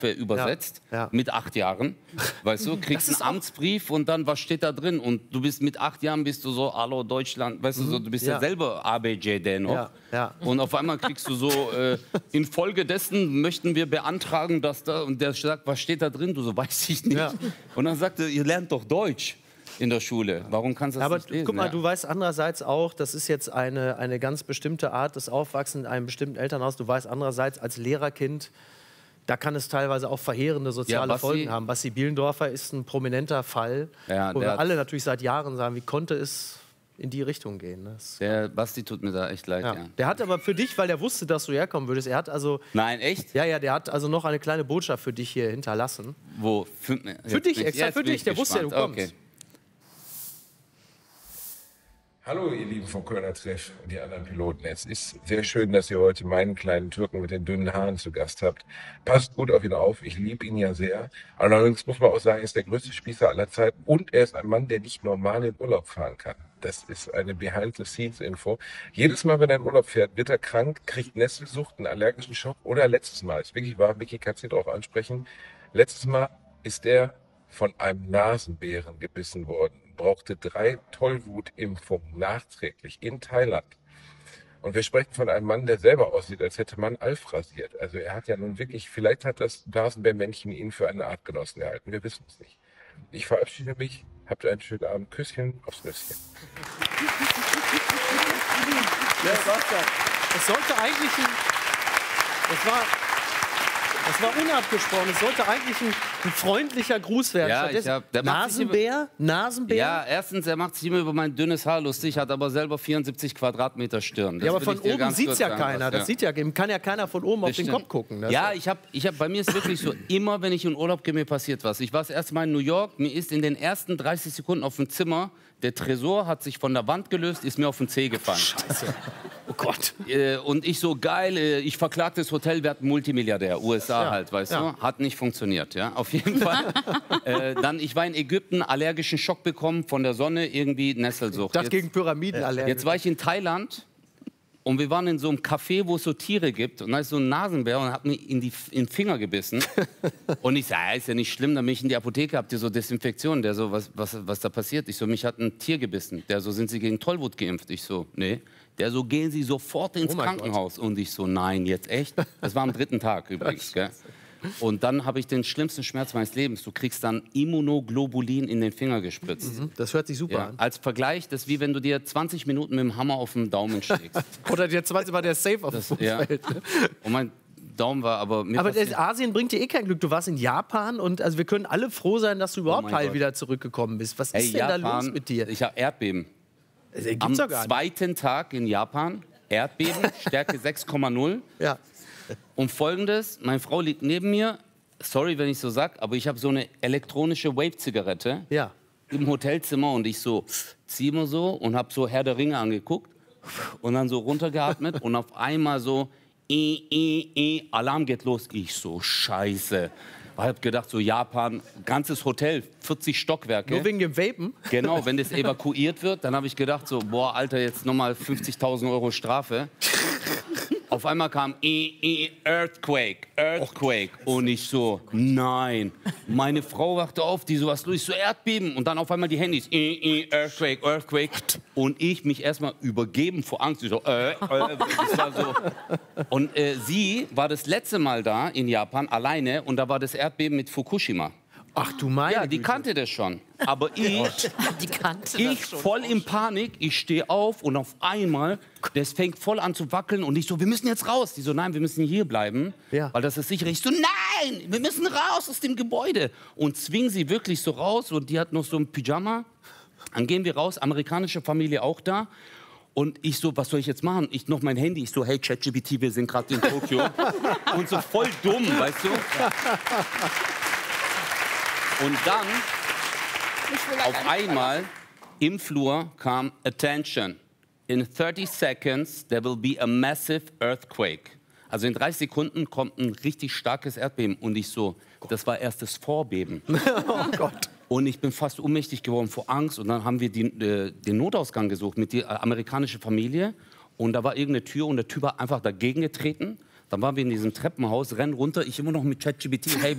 übersetzt, mit 8 Jahren, weißt du, kriegst einen Amtsbrief und dann, was steht da drin? Und du bist mit 8 Jahren, bist du so, hallo Deutschland, weißt du, so, du bist ja selber ABJD noch. Und auf einmal kriegst du so, infolgedessen möchten wir beantragen, dass da, und der sagt, was steht da drin? Du so, weiß ich nicht. Und dann sagt er, ihr lernt doch Deutsch in der Schule. Warum kannst du das nicht lesen? Guck mal, du weißt andererseits auch, das ist jetzt eine ganz bestimmte Art des Aufwachsens in einem bestimmten Elternhaus. Du weißt andererseits als Lehrerkind, da kann es teilweise auch verheerende soziale Folgen haben. Basti Bielendorfer ist ein prominenter Fall, wo wir alle natürlich seit Jahren sagen, wie konnte es in die Richtung gehen. Der Basti tut mir da echt leid, Der hat aber für dich, weil der wusste, dass du herkommen würdest, er hat also... Nein, echt? Ja, der hat also noch eine kleine Botschaft für dich hier hinterlassen. Wo? Für dich, extra für dich, der wusste ja, du kommst. Okay. Hallo, ihr Lieben vom Kölner Treff und die anderen Piloten. Es ist sehr schön, dass ihr heute meinen kleinen Türken mit den dünnen Haaren zu Gast habt. Passt gut auf ihn auf, ich liebe ihn ja sehr. Allerdings muss man auch sagen, er ist der größte Spießer aller Zeiten und er ist ein Mann, der nicht normal in Urlaub fahren kann. Das ist eine Behind-the-Scenes-Info. Jedes Mal, wenn er in Urlaub fährt, wird er krank, kriegt Nesselsucht, einen allergischen Schock oder letztes Mal, ist wirklich wahr, Vicky kann Sie darauf ansprechen, letztes Mal ist er von einem Nasenbären gebissen worden. Brauchte 3 Tollwutimpfungen nachträglich in Thailand. Und wir sprechen von einem Mann, der selber aussieht, als hätte man Alf rasiert. Also er hat ja nun wirklich, vielleicht hat das Nasenbärmännchen ihn für eine Artgenossen gehalten. Wir wissen es nicht. Ich verabschiede mich. Habt einen schönen Abend. Küsschen aufs Nüsschen. Ja, es sollte eigentlich das war unabgesprochen. Es sollte eigentlich ein freundlicher Gruß werden. Ja, Nasenbär? Nasenbär? Ja, erstens, er macht sich immer über mein dünnes Haar lustig, hat aber selber 74 Quadratmeter Stirn. Das ja, aber von oben sieht es ja keiner. Das sieht ja, kann ja keiner von oben auf den Kopf gucken. Ja, bei mir ist wirklich so, immer wenn ich in Urlaub gehe, mir passiert was. Ich war das erste Mal in New York, mir ist in den ersten 30 Sekunden auf dem Zimmer, der Tresor hat sich von der Wand gelöst, ist mir auf den Zeh gefallen. Scheiße. Oh Gott. Und ich so, geil, ich verklag das Hotel, wir hatten Multimilliardär, USA halt, weißt du. Hat nicht funktioniert, ja, auf jeden Fall. Dann, ich war in Ägypten, allergischen Schock bekommen von der Sonne, irgendwie Nesselsucht. Das gegen Pyramidenallergie. Jetzt war ich in Thailand und wir waren in so einem Café, wo es so Tiere gibt. Und da ist so ein Nasenbär und hat mir in den Finger gebissen. Und ich sage, ist ja nicht schlimm, dann bin ich in die Apotheke, habt ihr so Desinfektion? Der so, was da passiert? Ich so, mich hat ein Tier gebissen. Der so, sind Sie gegen Tollwut geimpft? Ich so, nee. Der so, gehen Sie sofort ins Krankenhaus. Und ich so, nein, jetzt echt? Das war am 3. Tag übrigens, gell? Und dann habe ich den schlimmsten Schmerz meines Lebens. Du kriegst dann Immunoglobulin in den Finger gespritzt. Das hört sich super an. Als Vergleich, das ist wie wenn du dir 20 Minuten mit dem Hammer auf den Daumen schlägst. Oder dir 20 Mal der Safe auf dem Fuß fällt. Und mein Daumen war aber... Aber Asien bringt dir eh kein Glück. Du warst in Japan und also wir können alle froh sein, dass du überhaupt heil wieder zurückgekommen bist. Was ist denn Japan, da los mit dir? Ich habe Erdbeben. Am 2. Tag in Japan, Erdbeben, Stärke 6,0. Ja. Und Folgendes, meine Frau liegt neben mir, sorry, wenn ich so sag, aber ich habe so eine elektronische Vape-Zigarette im Hotelzimmer und ich so ziehe mir so und habe so Herr der Ringe angeguckt und dann so runtergeatmet und auf einmal so Alarm geht los. Ich so, scheiße. Ich habe gedacht, so Japan, ganzes Hotel, 40 Stockwerke. Nur wegen dem Vapen? Genau, wenn das evakuiert wird, dann habe ich gedacht, so, boah, Alter, jetzt nochmal 50.000 Euro Strafe. Auf einmal kam Earthquake. Und ich so, nein. Meine Frau wachte auf, die so, was los, ich so, Erdbeben. Und dann auf einmal die Handys, Earthquake. Und ich mich erstmal übergeben vor Angst. Ich so, das war so. Und sie war das letzte Mal da in Japan, alleine. Und da war das Erdbeben mit Fukushima. Ach du meine Ja, die Güte. kannte das schon. Aber ich voll in Panik, ich stehe auf und auf einmal, das fängt voll an zu wackeln und ich so, wir müssen jetzt raus. Die so, nein, wir müssen hier bleiben, weil das ist sicher. Ich so, nein, wir müssen raus aus dem Gebäude. Und zwingen sie wirklich so raus und die hat noch so ein Pyjama. Dann gehen wir raus, amerikanische Familie auch da. Und ich so, was soll ich jetzt machen? Ich noch mein Handy, ich so, hey ChatGPT, wir sind gerade in Tokio. Und so voll dumm, weißt du? Und dann, auf einmal, im Flur kam Attention. In 30 seconds, there will be a massive earthquake. Also in 30 Sekunden kommt ein richtig starkes Erdbeben. Und ich so, das war erst das Vorbeben. Oh Gott. Und ich bin fast ohnmächtig geworden vor Angst. Und dann haben wir den Notausgang gesucht mit der amerikanischen Familie. Und da war irgendeine Tür und der Typ hat einfach dagegen getreten. Dann waren wir in diesem Treppenhaus, rennen runter, ich immer noch mit ChatGPT, hey,